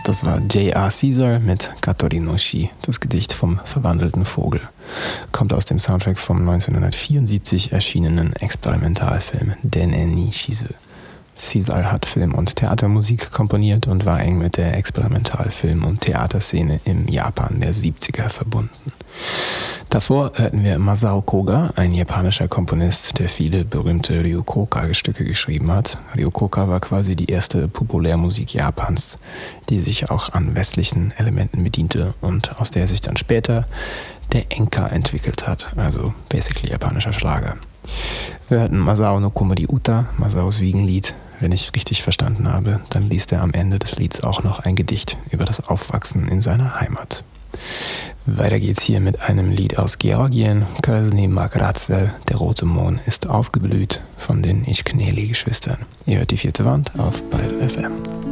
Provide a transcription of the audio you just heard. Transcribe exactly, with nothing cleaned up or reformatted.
Das war J R. Caesar mit Katori no Shi, das Gedicht vom verwandelten Vogel. Kommt aus dem Soundtrack vom neunzehnhundertvierundsiebzig erschienenen Experimentalfilm Dene ni Shizu. Caesar hat Film- und Theatermusik komponiert und war eng mit der Experimentalfilm- und Theaterszene im Japan der siebziger verbunden. Davor hörten wir Masao Koga, ein japanischer Komponist, der viele berühmte Ryokoka-Stücke geschrieben hat. Ryokoka war quasi die erste Populärmusik Japans, die sich auch an westlichen Elementen bediente und aus der sich dann später der Enka entwickelt hat, also basically japanischer Schlager. Wir hörten Masao no Komori Uta, Masaos Wiegenlied. Wenn ich richtig verstanden habe, dann liest er am Ende des Lieds auch noch ein Gedicht über das Aufwachsen in seiner Heimat. Weiter geht's hier mit einem Lied aus Georgien, Kösni Magrazvel, der rote Mohn ist aufgeblüht, von den Ichkneli-Geschwistern. Ihr hört die vierte Wand auf Bayern F M.